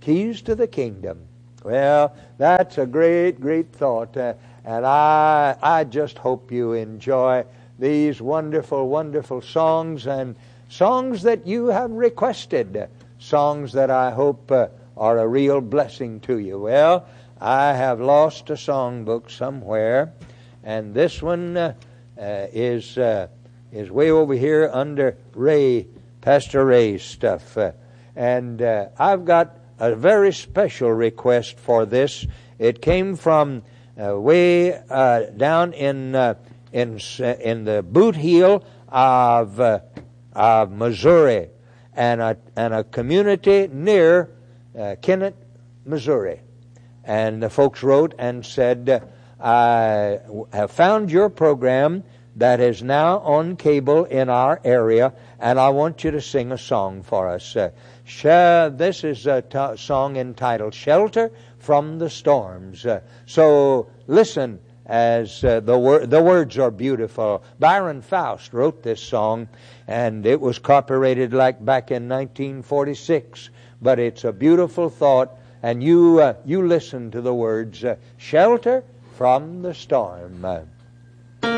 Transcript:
Keys to the Kingdom. Well, that's a great, great thought. And I just hope you enjoy these wonderful, wonderful songs, and songs that you have requested. Songs that I hope are a real blessing to you. Well, I have lost a songbook somewhere, and this one is way over here under Pastor Ray's stuff. And I've got a very special request for this. It came from way down in the boot heel of Missouri, and a community near Kennett, Missouri. And the folks wrote and said, I have found your program that is now on cable in our area, and I want you to sing a song for us. This is a song entitled Shelter from the Storms. So listen as the words are beautiful. Byron Faust wrote this song, and it was copyrighted like back in 1946. But it's a beautiful thought, and you listen to the words, Shelter from the Storm.